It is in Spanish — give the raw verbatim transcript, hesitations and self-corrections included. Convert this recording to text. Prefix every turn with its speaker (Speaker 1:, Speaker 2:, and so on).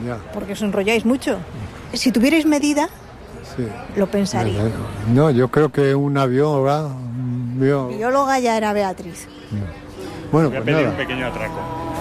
Speaker 1: ya.
Speaker 2: Porque os enrolláis mucho. Si tuvierais medida,
Speaker 1: Sí.
Speaker 2: lo pensaría.
Speaker 1: No, yo creo que una bióloga... un bio-
Speaker 2: Bióloga ya era Beatriz.
Speaker 1: Bueno,
Speaker 3: Voy a
Speaker 1: pues
Speaker 3: pedir
Speaker 1: nada.
Speaker 3: un pequeño atraco.